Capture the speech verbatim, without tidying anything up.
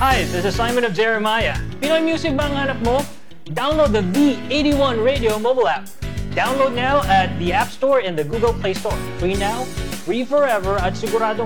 Hi, this is Simon of Jeremiah. Pinoy music ba ang hanap mo? Download the V eighty-one Radio mobile app. Download now at the App Store and the Google Play Store. Free now, free forever at sigurado